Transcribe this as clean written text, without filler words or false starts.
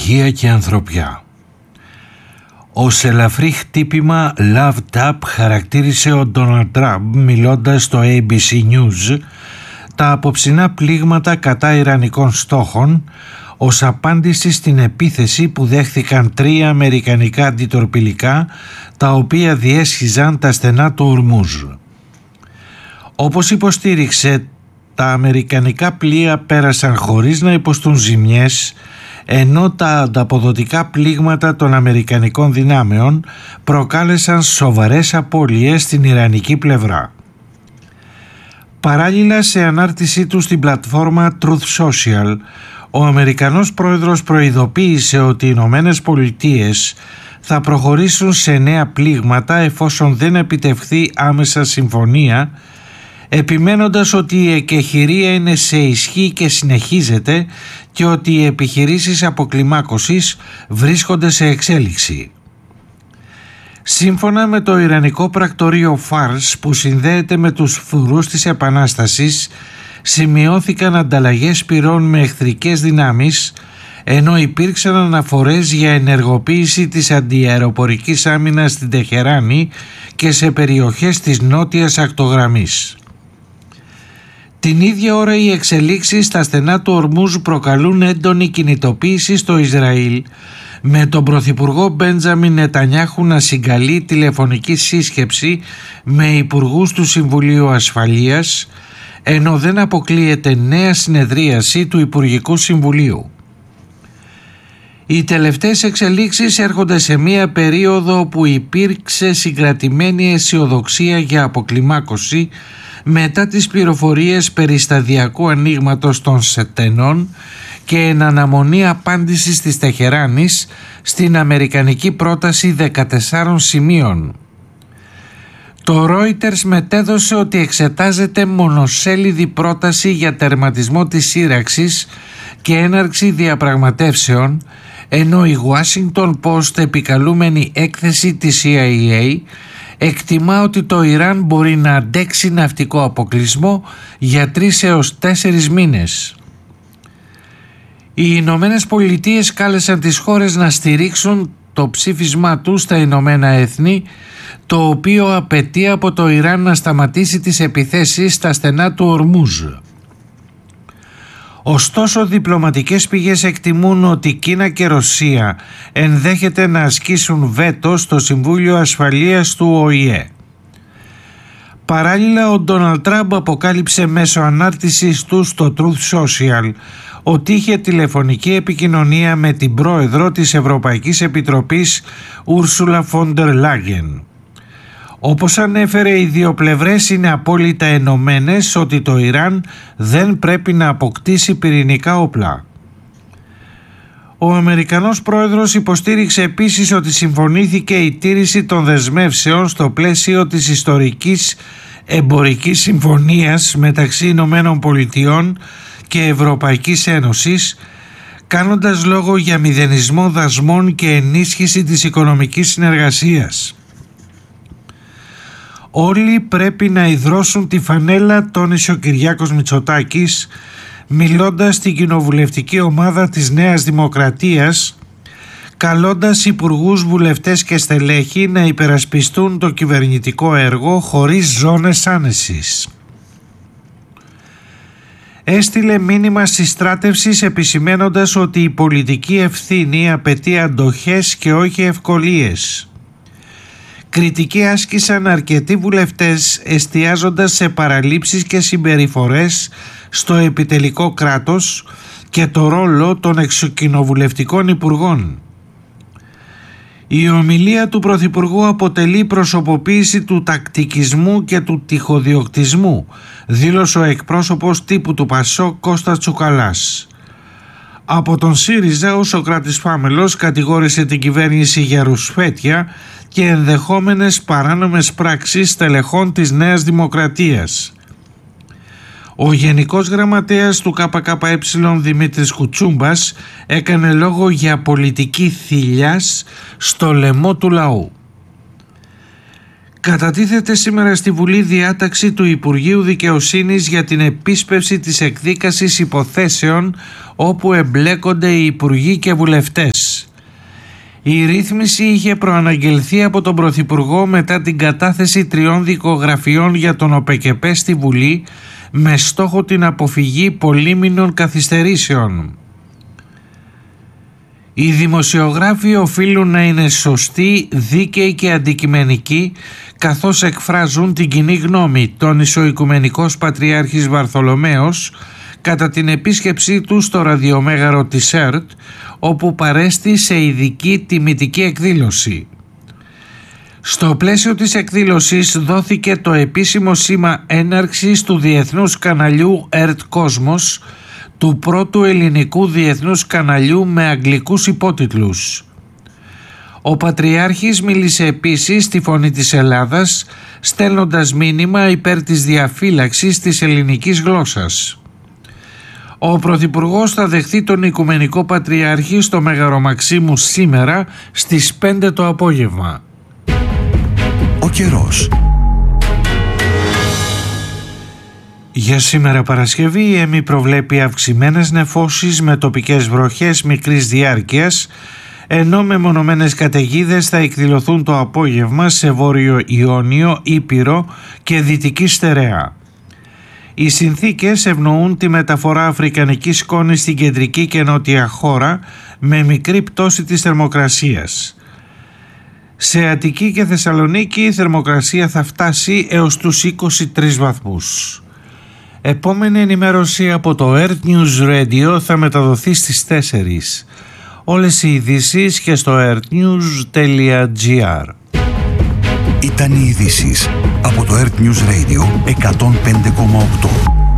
ψυχολογία και ανθρωπιά. Ως ελαφρύ χτύπημα love tap χαρακτήρισε ο Ντόναλντ Τραμπ μιλώντας στο ABC News τα απόψινά πλήγματα κατά ιρανικών στόχων ως απάντηση στην επίθεση που δέχθηκαν 3 αμερικανικά αντιτορπιλικά τα οποία διέσχιζαν τα στενά του Ορμούζ. Όπως υποστήριξε, τα αμερικανικά πλοία πέρασαν χωρίς να υποστούν ζημιές, ενώ τα ανταποδοτικά πλήγματα των αμερικανικών δυνάμεων προκάλεσαν σοβαρές απώλειες στην ιρανική πλευρά. Παράλληλα, σε ανάρτησή του στην πλατφόρμα Truth Social, ο Αμερικανός πρόεδρος προειδοποίησε ότι οι Ηνωμένες Πολιτείες θα προχωρήσουν σε νέα πλήγματα εφόσον δεν επιτευχθεί άμεσα συμφωνία, επιμένοντας ότι η εκεχηρία είναι σε ισχύ και συνεχίζεται και ότι οι επιχειρήσεις αποκλιμάκωσης βρίσκονται σε εξέλιξη. Σύμφωνα με το ιρανικό πρακτορείο Φάρς που συνδέεται με τους φρουρούς της Επανάστασης, σημειώθηκαν ανταλλαγές πυρών με εχθρικές δυνάμεις, ενώ υπήρξαν αναφορές για ενεργοποίηση της αντιαεροπορικής άμυνας στην Τεχεράνη και σε περιοχές της νότιας ακτογραμμής. Την ίδια ώρα οι εξελίξεις στα στενά του Ορμούζ προκαλούν έντονη κινητοποίηση στο Ισραήλ, με τον Πρωθυπουργό Μπέντζαμιν Νετανιάχου να συγκαλεί τηλεφωνική σύσκεψη με υπουργούς του Συμβουλίου Ασφαλείας, ενώ δεν αποκλείεται νέα συνεδρίαση του Υπουργικού Συμβουλίου. Οι τελευταίες εξελίξεις έρχονται σε μία περίοδο που υπήρξε συγκρατημένη αισιοδοξία για αποκλιμάκωση μετά τις πληροφορίες περί σταδιακού ανοίγματος των στενών και εν αναμονή απάντησης της Τεχεράνης στην αμερικανική πρόταση 14 σημείων. Το Reuters μετέδωσε ότι εξετάζεται μονοσέλιδη πρόταση για τερματισμό της σύραξης και έναρξη διαπραγματεύσεων, ενώ η Washington Post, επικαλούμενη έκθεση της CIA, εκτιμά ότι το Ιράν μπορεί να αντέξει ναυτικό αποκλεισμό για 3 έως 4 μήνες. Οι Ηνωμένες Πολιτείες κάλεσαν τις χώρες να στηρίξουν το ψήφισμά τους στα Ηνωμένα Έθνη, το οποίο απαιτεί από το Ιράν να σταματήσει τις επιθέσεις στα στενά του Ορμούζ. Ωστόσο, διπλωματικές πηγές εκτιμούν ότι Κίνα και Ρωσία ενδέχεται να ασκήσουν βέτο στο Συμβούλιο Ασφαλείας του ΟΗΕ. Παράλληλα, ο Ντόναλντ Τραμπ αποκάλυψε μέσω ανάρτησης του στο Truth Social ότι είχε τηλεφωνική επικοινωνία με την πρόεδρο της Ευρωπαϊκής Επιτροπής Ούρσουλα Φόντερ Λάγεν. Όπως ανέφερε, οι δύο πλευρές είναι απόλυτα ενωμένες ότι το Ιράν δεν πρέπει να αποκτήσει πυρηνικά όπλα. Ο Αμερικανός πρόεδρος υποστήριξε επίσης ότι συμφωνήθηκε η τήρηση των δεσμεύσεων στο πλαίσιο της ιστορικής εμπορικής συμφωνίας μεταξύ Ηνωμένων Πολιτειών και Ευρωπαϊκής Ένωσης, κάνοντας λόγο για μηδενισμό δασμών και ενίσχυση της οικονομικής συνεργασίας. Όλοι πρέπει να ιδρώσουν τη φανέλα, τόνισε ο Κυριάκος Μητσοτάκης, μιλώντας στην κοινοβουλευτική ομάδα της Νέας Δημοκρατίας, καλώντας υπουργούς, βουλευτές και στελέχη να υπερασπιστούν το κυβερνητικό έργο χωρίς ζώνες άνεσης. Έστειλε μήνυμα συστράτευσης επισημένοντας ότι η πολιτική ευθύνη απαιτεί αντοχές και όχι ευκολίες. Κριτική άσκησαν αρκετοί βουλευτές, εστιάζοντας σε παραλήψεις και συμπεριφορές στο επιτελικό κράτος και το ρόλο των εξοκοινοβουλευτικών υπουργών. Η ομιλία του Πρωθυπουργού αποτελεί προσωποποίηση του τακτικισμού και του τυχοδιοκτισμού, δήλωσε ο εκπρόσωπος τύπου του ΠΑΣΟΚ Κώστας Τσουκαλάς. Από τον ΣΥΡΙΖΑ, ο Σωκράτης Φάμελος κατηγόρησε την κυβέρνηση για ρουσφέτια και ενδεχόμενες παράνομες πράξεις στελεχών της Νέας Δημοκρατίας. Ο Γενικός Γραμματέας του ΚΚΕ Δημήτρης Κουτσούμπας έκανε λόγο για πολιτική θηλιάς στο λαιμό του λαού. Κατατίθεται σήμερα στη Βουλή διάταξη του Υπουργείου Δικαιοσύνης για την επίσπευση της εκδίκασης υποθέσεων όπου εμπλέκονται οι υπουργοί και βουλευτές. Η ρύθμιση είχε προαναγγελθεί από τον Πρωθυπουργό μετά την κατάθεση 3 δικογραφιών για τον ΟΠΕΚΕΠΕ στη Βουλή με στόχο την αποφυγή πολύμηνων καθυστερήσεων. Οι δημοσιογράφοι οφείλουν να είναι σωστοί, δίκαιοι και αντικειμενικοί καθώς εκφράζουν την κοινή γνώμη, τόνισε ο Οικουμενικός Πατριάρχης Βαρθολομαίος κατά την επίσκεψή του στο ραδιομέγαρο της ΕΡΤ, όπου παρέστη σε ειδική τιμητική εκδήλωση. Στο πλαίσιο της εκδήλωσης δόθηκε το επίσημο σήμα έναρξης του διεθνούς καναλιού ΕΡΤ Κόσμος, του πρώτου ελληνικού διεθνούς καναλιού με αγγλικούς υπότιτλους. Ο Πατριάρχης μίλησε επίσης στη Φωνή της Ελλάδας, στέλνοντας μήνυμα υπέρ της διαφύλαξης της ελληνικής γλώσσας. Ο Πρωθυπουργός θα δεχθεί τον Οικουμενικό Πατριάρχη στο Μέγαρο Μαξίμου σήμερα στις 5 το απόγευμα. Ο καιρός. Για σήμερα Παρασκευή η ΕΜΗ προβλέπει αυξημένες νεφώσεις με τοπικές βροχές μικρής διάρκειας, ενώ μεμονωμένες καταιγίδες θα εκδηλωθούν το απόγευμα σε Βόρειο Ιόνιο, Ήπειρο και Δυτική Στερεά. Οι συνθήκες ευνοούν τη μεταφορά αφρικανικής σκόνης στην κεντρική και νότια χώρα με μικρή πτώση της θερμοκρασίας. Σε Αττική και Θεσσαλονίκη η θερμοκρασία θα φτάσει έως τους 23 βαθμούς. Επόμενη ενημέρωση από το Earth News Radio θα μεταδοθεί στις 4. Όλες οι ειδήσεις και στο earthnews.gr. Ήταν οι ειδήσεις από το Earth News Radio 105,8.